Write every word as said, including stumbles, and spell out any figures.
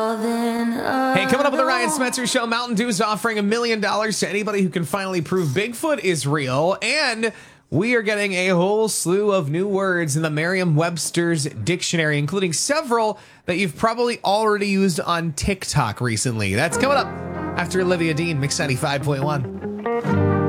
Hey, coming up with the Ryan Spencer Show, Mountain Dew is offering a million dollars to anybody who can finally prove Bigfoot is real. And we are getting a whole slew of new words in the Merriam-Webster's dictionary, including several that you've probably already used on TikTok recently. That's coming up after Olivia Dean, Mix ninety-five point one.